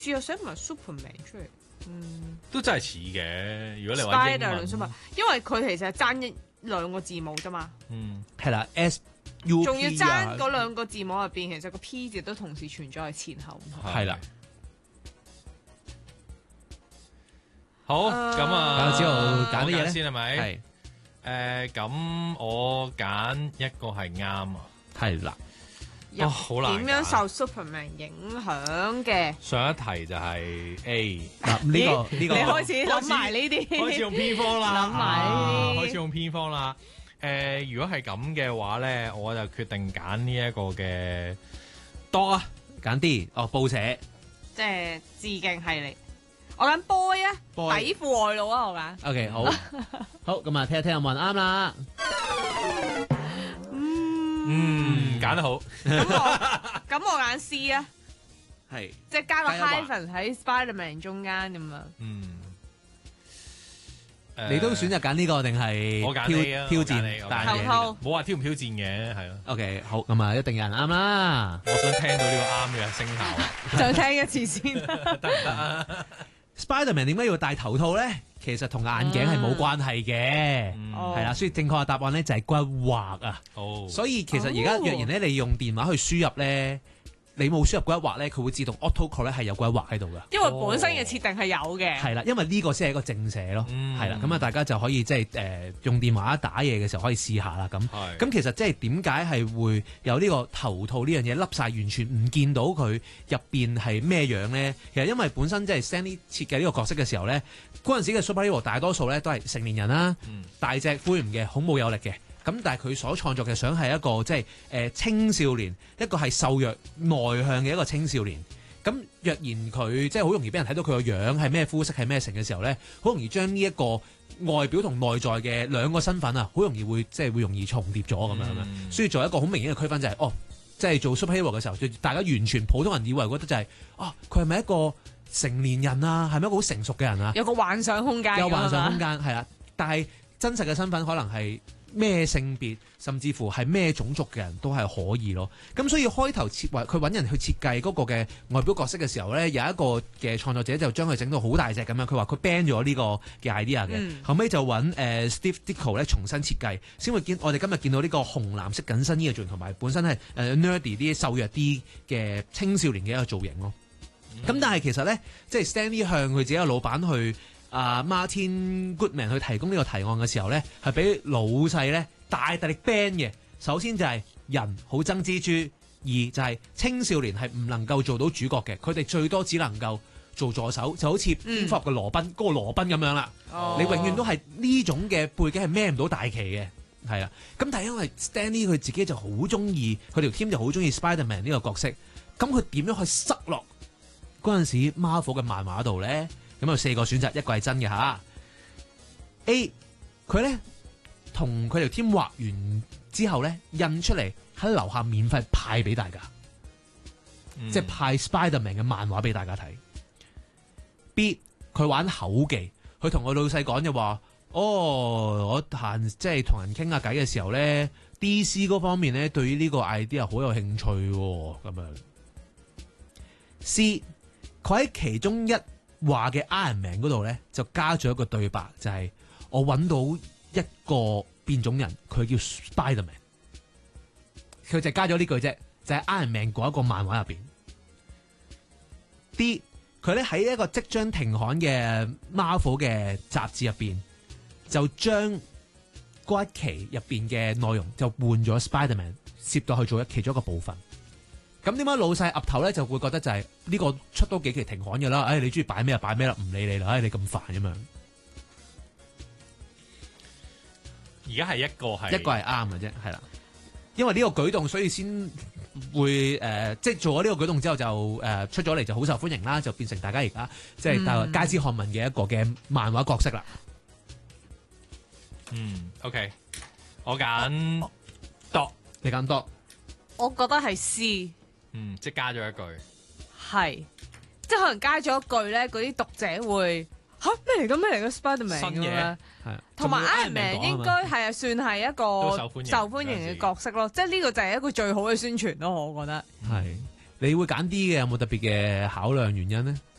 試下寫埋 Superman 出嚟， 都真係似嘅。如果你話英 Spider 文 Superman，因為佢其實係爭兩個字母啫嘛， 係啦 SUP 仲要爭嗰兩個字母入邊，其實個 P 字都同時存在喺前後。 係啦。 好咁啊， 之後揀乜嘢咧？ 先係咪？ 係咁我揀一個係啱啊。 係啦。 好難。 點樣受 Superman 影響嘅？ 上一題就係 A。 嗱呢個你開始諗埋呢啲， 開始用偏方啦， 諗埋呢啲開始用偏方啦。如果係咁嘅話咧，我就決定揀呢一個嘅多啊， 揀 D 報社。 即係致敬系列。我揀 boy 啊，底褲外露啊，我揀。 OK 好，好咁啊，聽一聽有冇人啱啦。 揀得好。 咁我揀 C 啊， 係即係加個 hyphen 喺 Spiderman 中間咁啊。 你都選擇揀呢個定係我揀 A 啊？ 挑戰大嘢？ 冇話挑唔挑戰嘅，係咯。 OK 好，咁啊一定有人啱啦。 我想聽到呢個啱嘅聲效， 再聽一次先得唔得啊 ？Spiderman 點解要戴頭套咧？其實同眼鏡係冇關係嘅，係啦，所以正確嘅答案咧就係骨畫啊。所以其實而家若然咧你用電話去輸入咧，你冇輸入嗰一畫咧，佢會自動 auto correct 係有嗰一畫喺度噶。 因為本身嘅設定係有嘅。 係啦，因為呢個先係一個正寫咯。係啦，咁啊大家就可以即係用電話打嘢嘅時候可以試下啦。咁其實即係點解係會有呢個頭套呢樣嘢笠晒，完全唔見到佢入邊係咩樣咧？其實因為本身即係 Stan Lee 設計呢個角色嘅時候咧，嗰陣時嘅 superhero 大多數咧都係成年人啦，大隻灰唔嘅，孔武有力嘅。咁但係佢所創作嘅相係一個即係青少年，一個係瘦弱內向嘅一個青少年。咁若然佢即係好容易俾人睇到佢個樣係咩膚色係咩成嘅時候咧，好容易將呢一個外表同內在嘅兩個身份啊，好容易會即係會容易重疊咗咁樣嘅。所以做一個好明顯嘅區分就係即係做 superhero 嘅時候，大家完全普通人以為覺得就係佢係咪一個成年人啊？係咪一個好成熟嘅人啊？ 有個幻想空間， 有幻想空間係啦，但係真實嘅身份可能係咩性別，甚至乎係咩種族嘅人都係可以咯。咁所以開頭佢揾人去設計嗰個嘅外表角色嘅時候呢，有一個嘅創作者就將佢整到好大隻咁樣。佢話佢 ban 咗呢個嘅 idea 嘅，後尾就揾Steve Ditko 咧重新設計，先會我哋今日見到呢個紅藍色緊身呢個造型，同埋本身係nerdy 啲瘦弱啲嘅青少年嘅一個造型咯。咁但係其實呢，即係 Stan Lee 向佢自己嘅老闆去Martin Goodman 去提供呢個提案嘅時候呢，係俾老細呢大力 ban 嘅。首先就係人好憎蜘蛛，二就係青少年係唔能夠做到主角嘅，佢哋最多只能夠做助手，就好似蝙蝠俠嘅羅賓嗰個羅賓咁樣啦。你永遠都係呢種嘅背景係孭唔到大旗嘅，係啊。咁但係因為 Stan Lee 佢自己就好中意，佢條 team 就好中意 Spiderman 呢個角色，咁佢點樣去塞落嗰陣時 Marvel 嘅漫畫度咧？咁有4個選擇，一個係真嘅吓。A 佢咧同佢條 team 畫完之後咧，印出嚟喺樓下免費派俾大家，即係派 Spiderman 嘅漫畫俾大家睇。B 佢玩口技，佢同個老細講就話：我閒即係同人傾下偈嘅時候咧，DC 嗰方面咧對於呢個 idea 好有興趣咁樣。C 佢喺其中一話嘅 Iron Man 嗰度咧，就加咗一個對白，就係我揾到一個變種人，佢叫 Spiderman， 佢就加咗呢句啫，就係 Iron Man 嗰一個漫畫入邊。D 佢咧喺一個即將停刊嘅 Marvel 嘅雜誌入邊，就將嗰一期入邊嘅內容就換咗 Spiderman 攝到去做其中一個部分。咁點解老細岌頭咧就會覺得就係呢個出多幾期停刊嘅啦？你中意擺咩就擺咩啦，唔理你啦，你咁煩咁樣。 而家係一個係啱嘅啫，係啦。因為呢個舉動，所以先會即係做咗呢個舉動之後就出咗嚟就好受歡迎啦，就變成大家而家即係街知巷聞嘅一個嘅漫畫角色啦。 OK， 我揀多， 你揀多， 我覺得係 C。 即係加咗一句， 係，即係可能加咗一句咧，嗰啲讀者會咩嚟㗎？咩嚟㗎 Spiderman 新嘢， 係同埋 Iron Man 應該係啊，算係一個受歡迎嘅角色咯。即係呢個就係一個最好嘅宣傳咯，我覺得。 係你會揀 D 嘅有冇特別嘅考量原因呢？